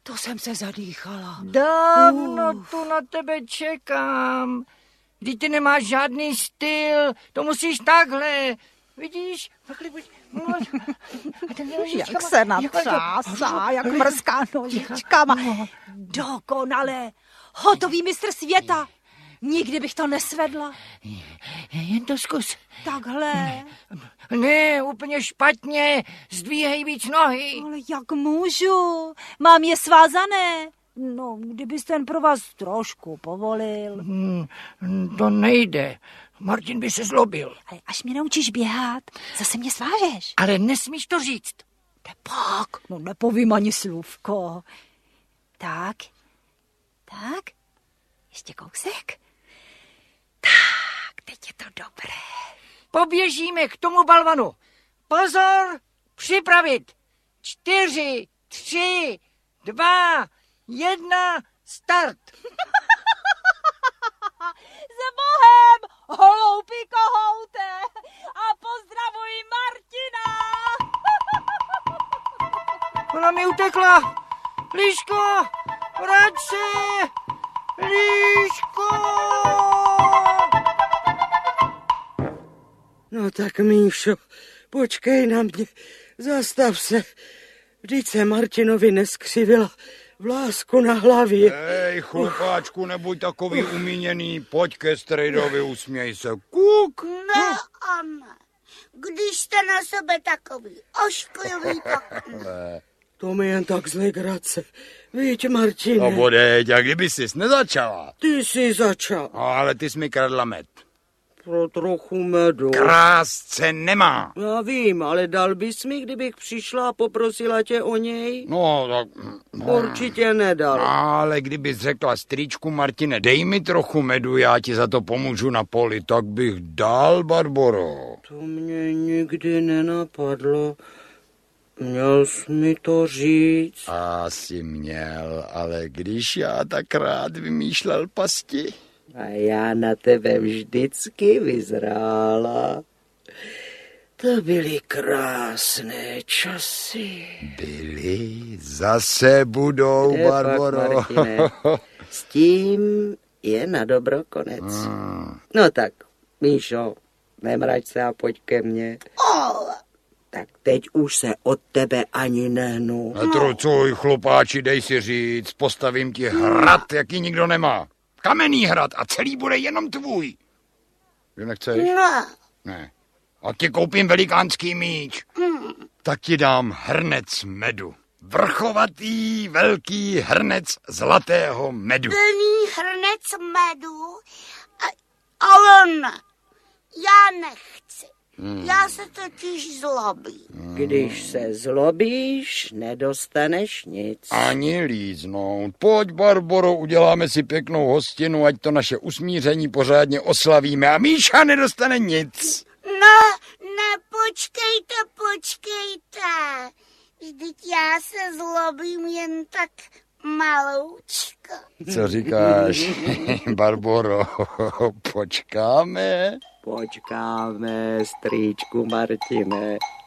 To jsem se zadýchala. Dávno tu na tebe čekám. Vždyť ty nemáš žádný styl, to musíš takhle. Vidíš? Takhle buď. Jak se natřásá, jak mrzká nožičkama. Dokonale. Hotový mistr světa. Nikdy bych to nesvedla. Jen to zkus. Takhle. Ne, úplně špatně. Zdvíhej víc nohy. Ale jak můžu? Mám je svázané. No, kdybyste jen pro vás trošku povolil. To nejde. Martin by se zlobil. Ale až mě naučíš běhat, zase mě svážeš. Ale nesmíš to říct. Tepak, no nepovím ani slůvko. Tak. Ještě kousek. Tak, teď je to dobré. Poběžíme k tomu balvanu. Pozor, připravit. 4, 3, 2, 1, start. S Bohem, holoupý kohoute, a pozdravuj Martina. Ona mi utekla. Líško, vrať se. Líško. No tak, Míšo, počkej na mě, zastav se. Vždyť se Martinovi neskřivila vlásku na hlavě. Hej, chlupáčku, nebuď takový umíněný, pojď ke strejdovi, usměj se. Kuk. Ne, Anne, když jste na sebe takový ošklivý, tak ne. To mi jen tak z legrace. Víš, Martine. No bodeď, a kdyby jsi nezačala? Ty jsi začal. No, ale ty jsi mi kradla med. Pro trochu medu. Krásce nemá. Já vím, ale dal bys mi, kdybych přišla a poprosila tě o něj? No, tak... Určitě nedal. Ale kdybys řekla strýčku Martine, dej mi trochu medu, já ti za to pomůžu na poli, tak bych dal, Barboro. To mě nikdy nenapadlo. Měl jsi mi to říct? Asi měl, ale když já tak rád vymýšlel pasti. A já na tebe vždycky vyzrála. To byly krásné časy. Byly, zase budou, Barboro. S tím je na dobro konec. No tak, Míšo, nemrač se a pojď ke mně. Tak teď už se od tebe ani nehnu. Netrucuj, chlupáči, dej si říct, postavím ti hrad, jaký nikdo nemá. Kamenný hrad a celý bude jenom tvůj. Že nechceš? Ne. A ti koupím velikánský míč. Tak ti dám hrnec medu. Vrchovatý, velký hrnec zlatého medu. Plný hrnec medu? Ale ne, já nechci. Já se totiž zlobím. Když se zlobíš, nedostaneš nic. Ani líznout. Pojď, Barboro, uděláme si pěknou hostinu, ať to naše usmíření pořádně oslavíme a Míša nedostane nic. Ne, počkejte. Vždyť já se zlobím jen tak maloučko. Co říkáš, Barboro, počkáme? Počkáme, strýčku Martine.